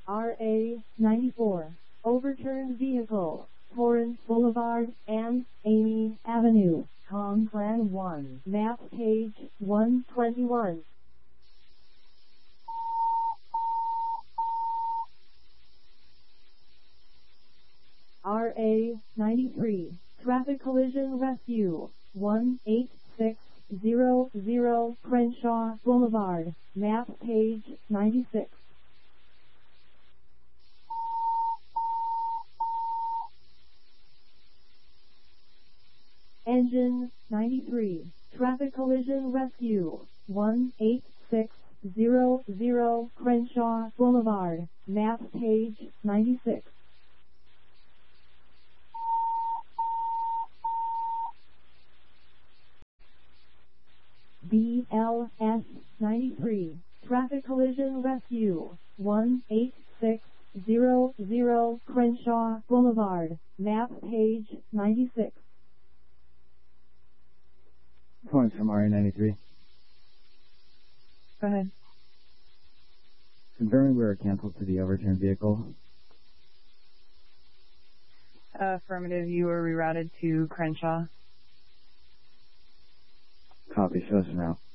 RA-94, overturned vehicle, Torrance Boulevard and Amy Avenue, Complan 1, map page 121. RA-93, traffic collision rescue, 18600 Crenshaw Boulevard, map page 96. Engine 93, traffic collision rescue, 18600 Crenshaw Boulevard, map page 96. BLS 93, traffic collision rescue, 18600 Crenshaw Boulevard, map page 96. Calling from RA-93. Go ahead. Confirming we were canceled to the overturned vehicle. Affirmative, you were rerouted to Crenshaw. Copy, show us an route.